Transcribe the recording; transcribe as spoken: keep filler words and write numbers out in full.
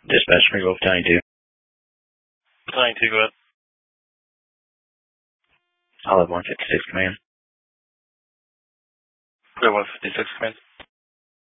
Dispatch three Wolf County two. County two, go ahead. I'll have one fifty-six command. Go one fifty-six command.